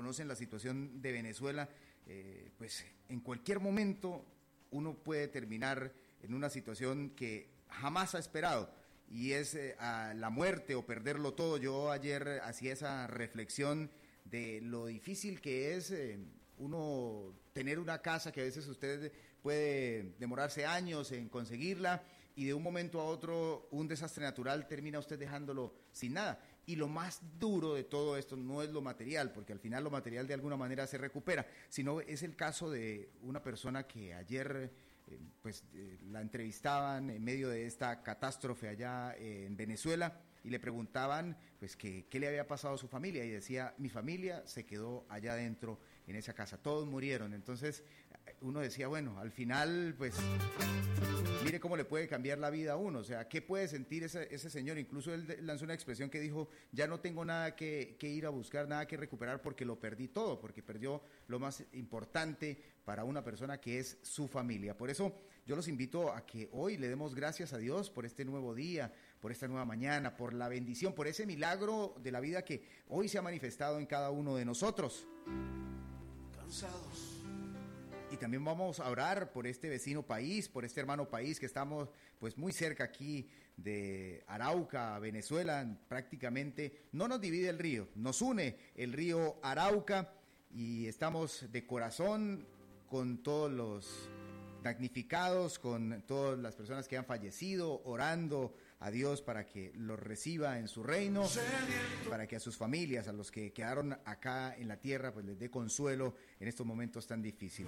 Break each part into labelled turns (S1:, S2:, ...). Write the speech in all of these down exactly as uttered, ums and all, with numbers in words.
S1: conocen la situación de Venezuela, eh, pues en cualquier momento uno puede terminar en una situación que jamás ha esperado, y es eh, a la muerte o perderlo todo. Yo ayer hacía esa reflexión de lo difícil que es eh, uno tener una casa, que a veces usted puede demorarse años en conseguirla, y de un momento a otro un desastre natural termina usted dejándolo sin nada. Y lo más duro de todo esto no es lo material, porque al final lo material de alguna manera se recupera, sino es el caso de una persona que ayer eh, pues eh, la entrevistaban en medio de esta catástrofe allá eh, en Venezuela, y le preguntaban pues que qué le había pasado a su familia, y decía: mi familia se quedó allá adentro en esa casa, todos murieron. Entonces uno decía, bueno, al final pues mire cómo le puede cambiar la vida a uno, o sea, ¿qué puede sentir ese, ese señor? Incluso él lanzó una expresión que dijo: ya no tengo nada que, que ir a buscar, nada que recuperar, porque lo perdí todo, porque perdió lo más importante para una persona, que es su familia. Por eso yo los invito a que hoy le demos gracias a Dios por este nuevo día, por esta nueva mañana, por la bendición, por ese milagro de la vida que hoy se ha manifestado en cada uno de nosotros.
S2: Cansados.
S1: Y también vamos a orar por este vecino país, por este hermano país que estamos pues muy cerca aquí de Arauca, Venezuela. Prácticamente no nos divide el río, nos une el río Arauca, y estamos de corazón con todos los damnificados, con todas las personas que han fallecido, orando a Dios para que los reciba en su reino, para que a sus familias, a los que quedaron acá en la tierra, pues les dé consuelo en estos momentos tan difíciles.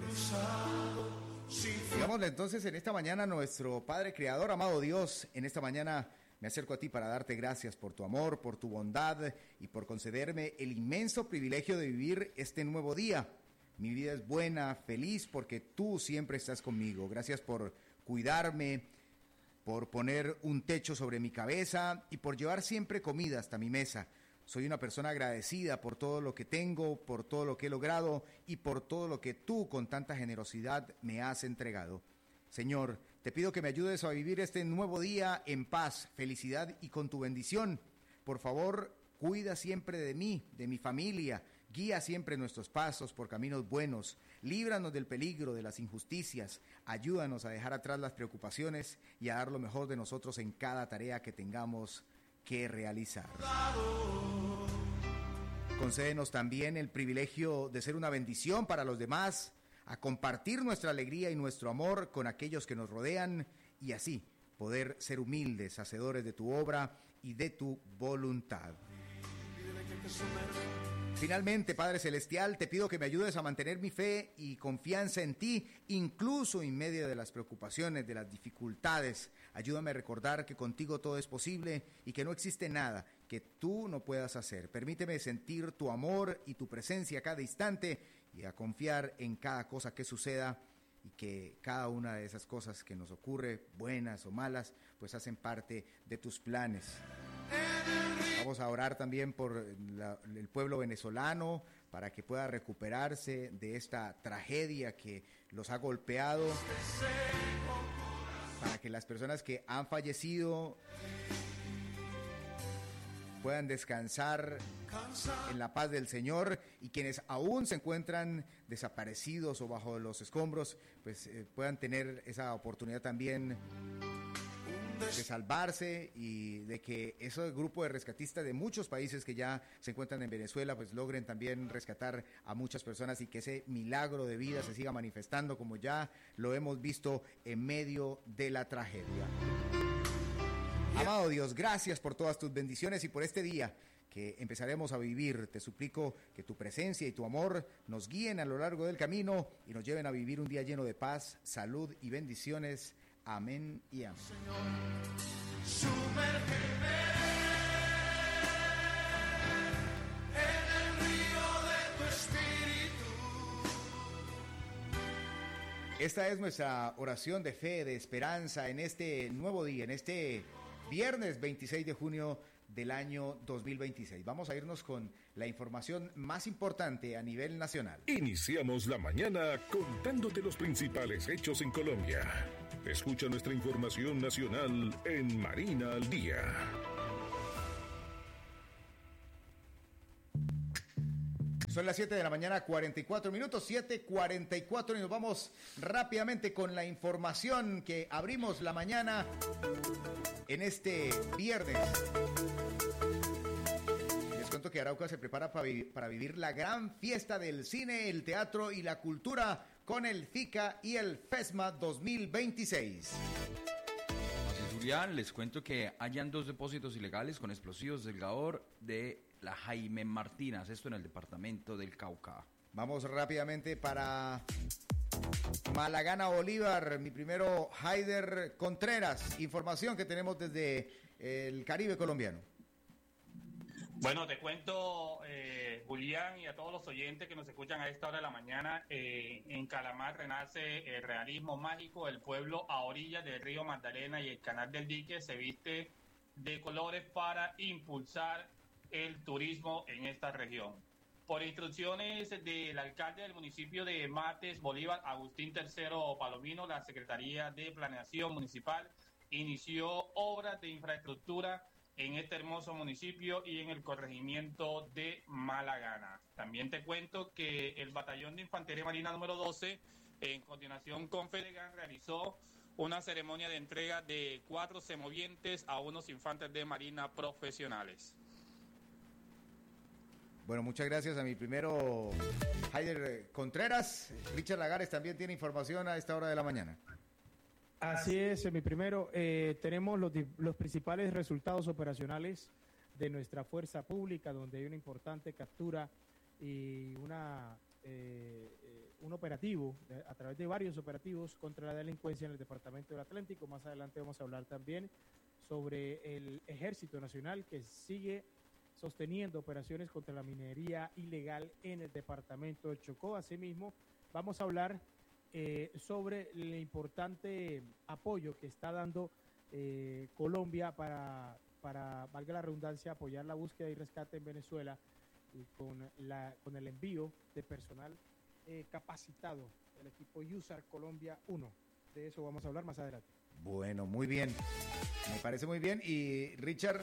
S1: Digámosle entonces en esta mañana a nuestro Padre Creador: amado Dios, en esta mañana me acerco a ti para darte gracias por tu amor, por tu bondad, y por concederme el inmenso privilegio de vivir este nuevo día. Mi vida es buena, feliz, porque tú siempre estás conmigo. Gracias por cuidarme, por poner un techo sobre mi cabeza y por llevar siempre comida hasta mi mesa. Soy una persona agradecida por todo lo que tengo, por todo lo que he logrado y por todo lo que tú con tanta generosidad me has entregado. Señor, te pido que me ayudes a vivir este nuevo día en paz, felicidad y con tu bendición. Por favor, cuida siempre de mí, de mi familia. Guía siempre nuestros pasos por caminos buenos. Líbranos del peligro, de las injusticias. Ayúdanos a dejar atrás las preocupaciones y a dar lo mejor de nosotros en cada tarea que tengamos que realizar. Concédenos también el privilegio de ser una bendición para los demás, a compartir nuestra alegría y nuestro amor con aquellos que nos rodean, y así poder ser humildes, hacedores de tu obra y de tu voluntad. Finalmente, Padre Celestial, te pido que me ayudes a mantener mi fe y confianza en ti, incluso en medio de las preocupaciones, de las dificultades. Ayúdame a recordar que contigo todo es posible y que no existe nada que tú no puedas hacer. Permíteme sentir tu amor y tu presencia a cada instante, y a confiar en cada cosa que suceda, y que cada una de esas cosas que nos ocurre, buenas o malas, pues hacen parte de tus planes. Vamos a orar también por la, el pueblo venezolano, para que pueda recuperarse de esta tragedia que los ha golpeado, para que las personas que han fallecido puedan descansar en la paz del Señor, y quienes aún se encuentran desaparecidos o bajo los escombros, pues eh, puedan tener esa oportunidad también de salvarse, y de que ese grupo de rescatistas de muchos países que ya se encuentran en Venezuela pues logren también rescatar a muchas personas, y que ese milagro de vida se siga manifestando como ya lo hemos visto en medio de la tragedia. Amado Dios, gracias por todas tus bendiciones y por este día que empezaremos a vivir. Te suplico que tu presencia y tu amor nos guíen a lo largo del camino y nos lleven a vivir un día lleno de paz, salud y bendiciones. Amén y amén.
S2: Señor, sumérgeme en el río de tu espíritu.
S1: Esta es nuestra oración de fe, de esperanza en este nuevo día, en este viernes veintiséis de junio del año dos mil veintiséis. Vamos a irnos con la información más importante a nivel nacional.
S3: Iniciamos la mañana contándote los principales hechos en Colombia. Escucha nuestra información nacional en Marina al Día.
S1: Son las siete de la mañana, cuarenta y cuatro minutos, siete cuarenta y cuatro, y nos vamos rápidamente con la información que abrimos la mañana en este viernes. Les cuento que Arauca se prepara para, vi- para vivir la gran fiesta del cine, el teatro y la cultura con el FICA y el FESMA dos mil veintiséis.
S4: Julián, les cuento que hallan dos depósitos ilegales con explosivos del Gaor de la Jaime Martínez, esto en el departamento del Cauca.
S1: Vamos rápidamente para Malagana Bolívar, mi primero Haider Contreras, información que tenemos desde el Caribe colombiano.
S5: Bueno, te cuento, eh, Julián, y a todos los oyentes que nos escuchan a esta hora de la mañana, eh, en Calamar renace el realismo mágico. El pueblo a orillas del río Magdalena y el canal del Dique se viste de colores para impulsar el turismo en esta región. Por instrucciones del alcalde del municipio de Mates, Bolívar, Agustín Tercero Palomino, la Secretaría de Planeación Municipal inició obras de infraestructura en este hermoso municipio y en el corregimiento de Malagana. También te cuento que el Batallón de Infantería Marina número doce, en coordinación con Fedegan, realizó una ceremonia de entrega de cuatro semovientes a unos infantes de Marina profesionales.
S1: Bueno, muchas gracias a mi primero Haider Contreras. Richard Lagares también tiene información a esta hora de la mañana.
S6: Así es, mi primero, eh, tenemos los, di- los principales resultados operacionales de nuestra fuerza pública, donde hay una importante captura y una eh, eh, un operativo, eh, a través de varios operativos contra la delincuencia en el Departamento del Atlántico. Más adelante vamos a hablar también sobre el Ejército Nacional, que sigue sosteniendo operaciones contra la minería ilegal en el Departamento del Chocó. Asimismo, vamos a hablar Eh, sobre el importante apoyo que está dando eh, Colombia para, para, valga la redundancia, apoyar la búsqueda y rescate en Venezuela, y con, la, con el envío de personal eh, capacitado, el equipo U S A R Colombia uno. De eso vamos a hablar más adelante.
S1: Bueno, muy bien. Me parece muy bien. Y Richard,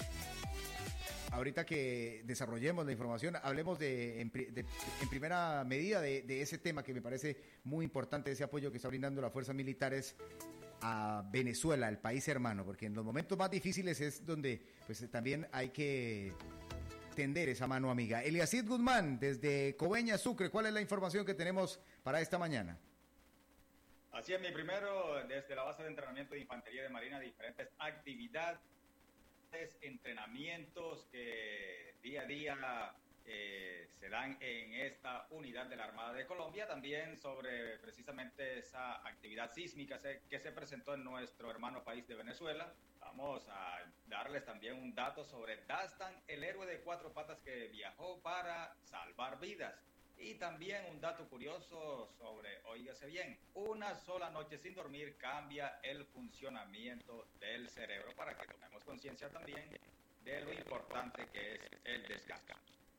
S1: ahorita que desarrollemos la información, hablemos de en, pri- de, en primera medida de, de ese tema que me parece muy importante, ese apoyo que está brindando las fuerzas militares a Venezuela, el país hermano, porque en los momentos más difíciles es donde pues también hay que tender esa mano amiga. Eliacid Guzmán, desde Coveñas, Sucre, ¿cuál es la información que tenemos para esta mañana?
S7: Así es, mi primero, desde la base de entrenamiento de Infantería de Marina, diferentes actividades, entrenamientos que día a día eh, se dan en esta unidad de la Armada de Colombia, también sobre precisamente esa actividad sísmica se, que se presentó en nuestro hermano país de Venezuela. Vamos a darles también un dato sobre Dastan, el héroe de cuatro patas que viajó para salvar vidas. Y también un dato curioso sobre, óigase bien, una sola noche sin dormir cambia el funcionamiento del cerebro, para que tomemos conciencia también de lo importante que es el descanso.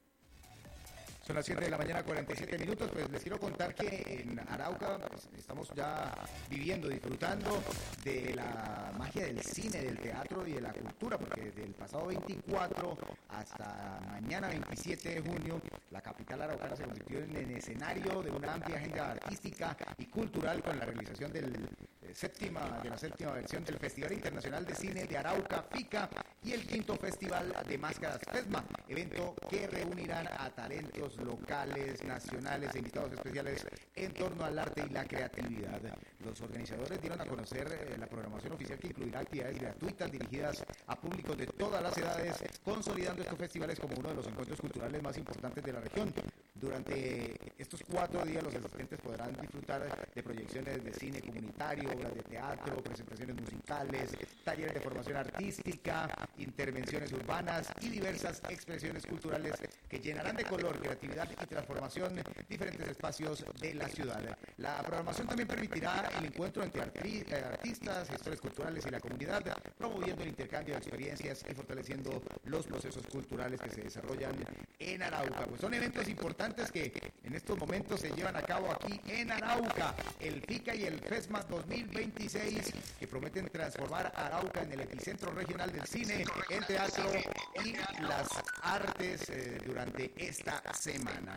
S1: Son las siete de la mañana, cuarenta y siete minutos. Pues les quiero contar que en Arauca pues, estamos ya viviendo, disfrutando de la magia del cine, del teatro y de la cultura, porque desde el pasado veinticuatro hasta mañana veintisiete de junio, la capital araucana se convirtió en el escenario de una amplia agenda artística y cultural con la realización del eh, séptima, de la séptima versión del Festival Internacional de Cine de Arauca, FICA, y el quinto Festival de Máscaras FESMA, evento que reunirán a talentos locales, nacionales e invitados especiales en torno al arte y la creatividad. Los organizadores dieron a conocer eh, la programación oficial, que incluirá actividades gratuitas dirigidas a públicos de todas las edades, consolidando estos festivales como uno de los encuentros culturales más importantes de la región. Durante estos cuatro días los asistentes podrán disfrutar de proyecciones de cine comunitario, obras de teatro, presentaciones musicales, talleres de formación artística, intervenciones urbanas y diversas expresiones culturales que llenarán de color, creatividad y transformación diferentes espacios de la ciudad. La programación también permitirá el encuentro entre arti- eh, artistas, gestores culturales y la comunidad, promoviendo el intercambio de experiencias y fortaleciendo los procesos culturales que se desarrollan en Arauca. Pues son eventos importantes que en estos momentos se llevan a cabo aquí en Arauca, el FICA y el FESMA dos mil veintiséis, que prometen transformar a Arauca en el epicentro regional del cine, el teatro y las artes eh, durante esta semana.